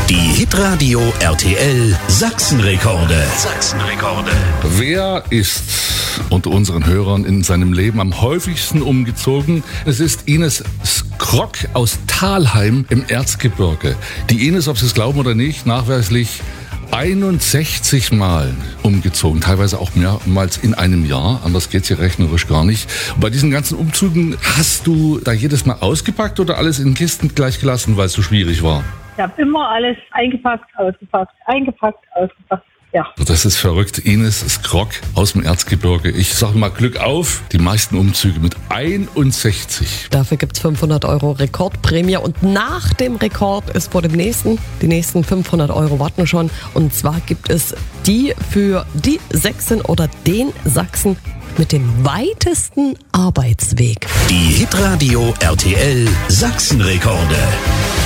Die Hitradio RTL Sachsenrekorde. Wer ist unter unseren Hörern in seinem Leben am häufigsten umgezogen? Es ist Ines Skrock aus Thalheim im Erzgebirge. Die Ines, ob Sie es glauben oder nicht, nachweislich 61 Mal umgezogen, teilweise auch mehrmals in einem Jahr, anders geht's hier rechnerisch gar nicht. Und bei diesen ganzen Umzügen, hast du da jedes Mal ausgepackt oder alles in Kisten gleich gelassen, weil es so schwierig war? Ich habe immer alles eingepackt, ausgepackt, ja. Das ist verrückt. Ines Skrock aus dem Erzgebirge. Ich sage mal Glück auf, die meisten Umzüge mit 61. Dafür gibt's 500 € Rekordprämie und nach dem Rekord ist vor dem nächsten. Die nächsten 500 € warten schon. Und zwar gibt es die für die Sächsin oder den Sachsen mit dem weitesten Arbeitsweg. Die Hitradio RTL Sachsenrekorde.